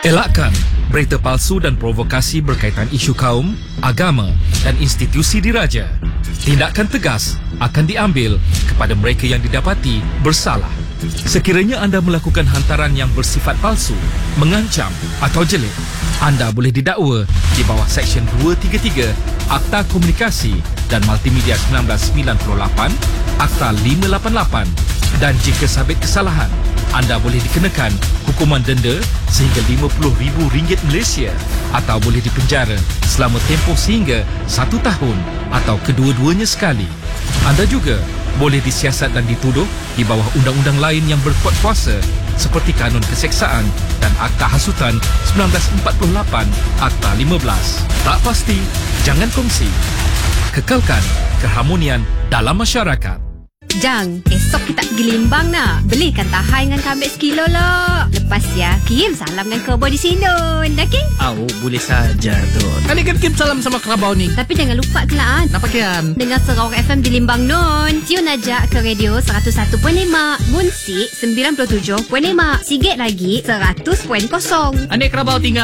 Elakkan berita palsu dan provokasi berkaitan isu kaum, agama dan institusi diraja. Tindakan tegas akan diambil kepada mereka yang didapati bersalah. Sekiranya anda melakukan hantaran yang bersifat palsu, mengancam atau jelik, anda boleh didakwa di bawah Seksyen 233 Akta Komunikasi dan Multimedia 1998, Akta 588, dan jika sabit kesalahan, anda boleh dikenakan hukuman denda sehingga RM50,000 Malaysia atau boleh dipenjara selama tempoh sehingga 1 tahun atau kedua-duanya sekali. Anda juga boleh disiasat dan dituduh di bawah undang-undang lain yang berkuat kuasa seperti Kanun Keseksaan dan Akta Hasutan 1948, Akta 15. Tak pasti, jangan kongsi. Kekalkan keharmonian dalam masyarakat. Jang, esok kita pergi Limbang nak. Belikan tahai dengan kambing sekilo lah. Lepas ya, kirim salam dengan kebau di Sinun. Dah, King? Boleh saja tu. Kali kan kirim salam sama kerabau ni. Tapi jangan lupa kelaan. Nak pakaian. Dengar Sarawak FM di Limbang Nun. Tune aja ke radio 101.5. Munsik 97.5. Sigit lagi 100.0. Anik kerabau tinggal